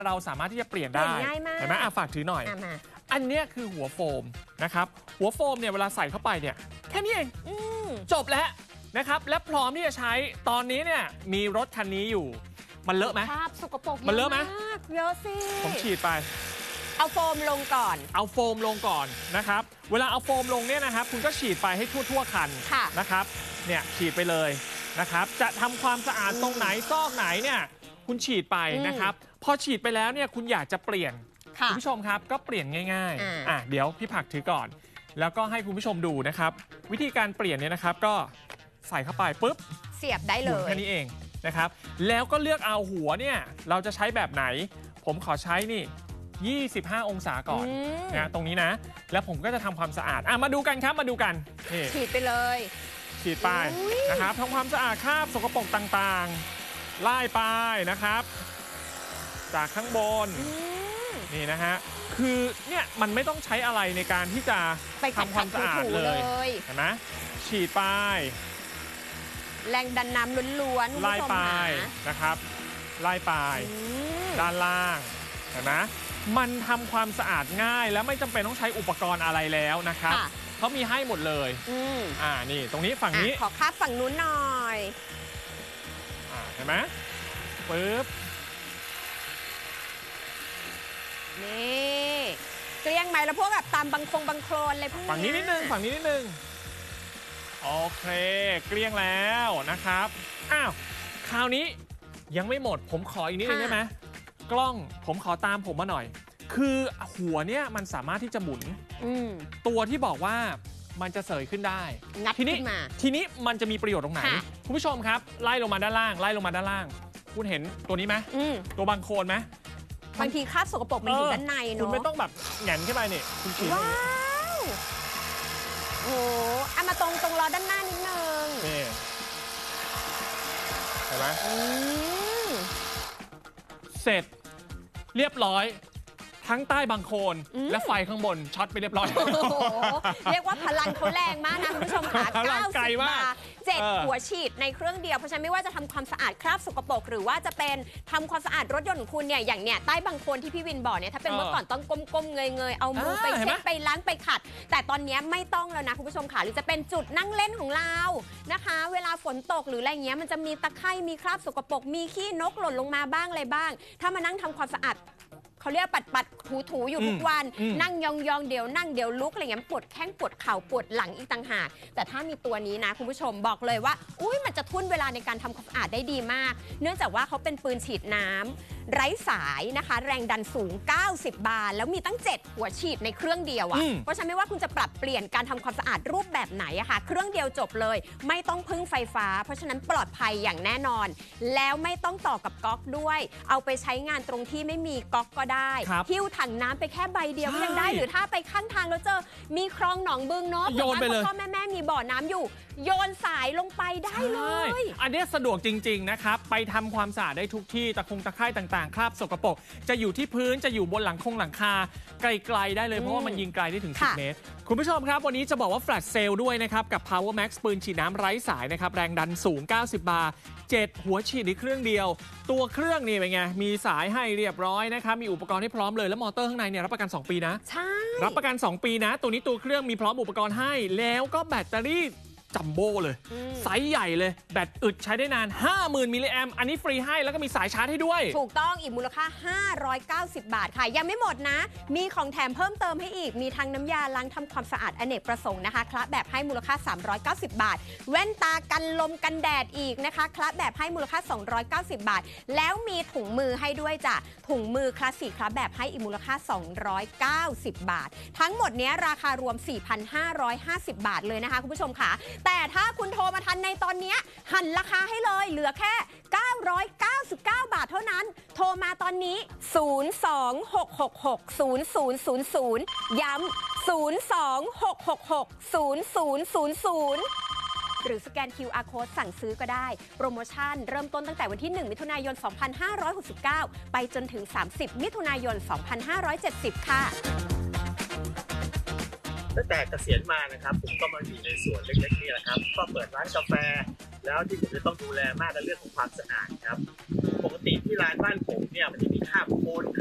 เราสามารถที่จะเปลี่ยนได้เห็นไหมฝากถือหน่อยอันนี้คือหัวโฟมนะครับหัวโฟมเนี่ยเวลาใส่เข้าไปเนี่ยแค่นี้เองจบแล้วนะครับและพร้อมที่จะใช้ตอนนี้เนี่ยมีรถคันนี้อยู่มันเลอะไหมภาพสกปรกมันเลอะไหมเยอะสิผมฉีดไปเอาโฟมลงก่อนนะครับเวลาเอาโฟมลงเนี่ยนะครับคุณก็ฉีดไปให้ทั่วคันนะครับเนี่ยฉีดไปเลยนะครับจะทำความสะอาดตรงไหนซอกไหนเนี่ยคุณฉีดไปนะครับพอฉีดไปแล้วเนี่ยคุณอยากจะเปลี่ยนคุณผู้ชมครับก็เปลี่ยนง่ายๆเดี๋ยวพี่ผักถือก่อนแล้วก็ให้คุณผู้ชมดูนะครับวิธีการเปลี่ยนเนี่ยนะครับก็ใส่เข้าไปปุ๊บเสียบได้เลยแค่นี้เองนะครับแล้วก็เลือกเอาหัวเนี่ยเราจะใช้แบบไหนผมขอใช้นี่25 องศาก่อนนะตรงนี้นะแล้วผมก็จะทำความสะอาดมาดูกันครับมาดูกันฉีดไปเลยฉีดไปนะครับทำความสะอาดคราบสกปรกต่างๆไล่ไปนะครับจากข้างบนนี่นะฮะคือเนี่ยมันไม่ต้องใช้อะไรในการที่จะทำความสะอาดเลยเห็นไหมฉีดไปแรงดันน้ำล้วนๆไล่ไปนะครับไล่ไปด้านล่างเห็นไหมมันทำความสะอาดง่ายและไม่จำเป็นต้องใช้อุปกรณ์อะไรแล้วนะครับเขามีให้หมดเลยนี่ตรงนี้ฝั่งนี้ขอคาบฝั่งนู้นหน่อยเห็นไหมปึ๊บนี่เกลี้ยงไหมแล้วพวกแบบตามบังโคลนอะไรพวกนี้ฝั่งนี้นิดนึงโอเคเกลี้ยงแล้วนะครับคราวนี้ยังไม่หมดผมขออีกนิดนึงได้ไหมกล้องผมขอตามผมมาหน่อยคือหัวเนี่ยมันสามารถที่จะหมุนตัวที่บอกว่ามันจะเสยขึ้นได้ทีนี้มันจะมีประโยชน์ตรงไหนคุณผู้ชมครับไล่ลงมาด้านล่างคุณเห็นตัวนี้ไหมตัวบังโคลนไหมบางทีคราบสกปรกมันอยู่ด้านในเนาะคุณไม่ต้องแบบแหงนขึ้นไปนี่คุณฉีดว้าวโอ้มาตรงล้อด้านหน้านิดนึงนี่เห็นไหมเสร็จเรียบร้อยทั้งใต้บังโคลนและไฟข้างบนช็อตไปเรียบร้อยเรียกว่าพลังเขาแรงมากนะคุณผู้ชมค่ะ90 บาท7 หัวฉีดในเครื่องเดียวเพราะฉะนั้นไม่ว่าจะทำความสะอาดคราบสกปรกหรือว่าจะเป็นทำความสะอาดรถยนต์ของคุณเนี่ยอย่างเนี่ยใต้บังโคลนที่พี่วินบอกเนี่ยถ้าเป็นเมื่อก่อนต้องก้มๆเงยๆเอามือไปเช็ดไปล้างไปขัดแต่ตอนนี้ไม่ต้องแล้วนะคุณผู้ชมค่ะหรือจะเป็นจุดนั่งเล่นของเรานะคะเวลาฝนตกหรืออะไรเงี้ยมันจะมีตะไคร่มีคราบสกปรกมีขี้นกหล่นลงมาบ้างอะไรบ้างถ้ามานั่งทำความสะอาดเขาเรียกปัดถูอยู่ทุกวันนั่งยองเดี๋ยวนั่งเดี๋ยวลุกอะไรเงี้ยปวดแข้งปวดเข่าปวดหลังอีกต่างหากแต่ถ้ามีตัวนี้นะคุณผู้ชมบอกเลยว่ามันจะทุ่นเวลาในการทำความสะอาดได้ดีมากเนื่องจากว่าเขาเป็นปืนฉีดน้ำไร้สายนะคะแรงดันสูง90 บาร์แล้วมีตั้ง7 หัวฉีดในเครื่องเดียวเพราะฉะนั้นไม่ว่าคุณจะปรับเปลี่ยนการทำความสะอาดรูปแบบไหนค่ะเครื่องเดียวจบเลยไม่ต้องพึ่งไฟฟ้าเพราะฉะนั้นปลอดภัยอย่างแน่นอนแล้วไม่ต้องต่อกับก๊อกด้วยเอาไปใช้งานตรงที่ไม่มีก๊อกก็ได้หิ้วถังน้ำไปแค่ใบเดียวก็ยังได้หรือถ้าไปข้างทางแล้วเจอมีคลองหนองบึงเนาะโยนไปเลยพ่อแม่มีบ่อน้ำอยู่โยนสายลงไปได้เลยอันนี้สะดวกจริงๆนะครับไปทำความสะอาดได้ทุกที่ตะไคร่ต่างๆคราบสกปรกจะอยู่ที่พื้นจะอยู่บนหลังคาไกลๆได้เลยเพราะว่ามันยิงไกลได้ถึง10 เมตรคุณผู้ชมครับวันนี้จะบอกว่าแฟลชเซลด้วยนะครับกับ Power Max ปืนฉีดน้ำไร้สายนะครับแรงดันสูง90 บาร์7 หัวฉีดในเครื่องเดียวตัวเครื่องนี่เป็นไงมีสายให้เรียบร้อยนะครับมีอุปกรณ์ให้พร้อมเลยแล้วมอเตอร์ข้างในเนี่ยรับประกัน2 ปีนะใช่รับประกัน2 ปีนะตัวนี้ตัวเครื่องมีพร้อมอุปกรณ์ให้แล้วก็แบตเตอรี่จัมโบ้เลยไซส์ใหญ่เลยแบตอึดใช้ได้นาน 50,000 มิลลิแอมอันนี้ฟรีให้แล้วก็มีสายชาร์จให้ด้วยถูกต้องอีกมูลค่า590 บาทค่ะยังไม่หมดนะมีของแถมเพิ่มเติมให้อีกมีทั้งน้ำยาล้างทำความสะอาดอเนกประสงค์นะคะคละแบบให้มูลค่า390 บาทแว่นตากันลมกันแดดอีกนะคะคละแบบให้มูลค่า290 บาทแล้วมีถุงมือให้ด้วยจ้ะถุงมือคลาสสิกคละแบบให้อีกมูลค่า290 บาททั้งหมดนี้ราคารวม 4,550 บาทเลยนะคะคุณผู้ชมค่ะแต่ถ้าคุณโทรมาทันในตอนนี้หันราคาให้เลยเหลือแค่999 บาทเท่านั้นโทรมาตอนนี้026660000ย้ำ026660000หรือสแกน QR Code สั่งซื้อก็ได้โปรโมชั่นเริ่มต้นตั้งแต่วันที่1 มิถุนายน 2569ไปจนถึง30 มิถุนายน 2570ค่ะตั้งแต่เกษียณมานะครับผมก็มาอยู่ในสวนเล็กๆนี่แหละครับก็เปิดร้านกาแฟแล้วที่ผมจะต้องดูแลมากในเรื่องของความสะอาดครับปกติที่ร้านบ้านผมเนี่ยมันจะมีคราบโคลน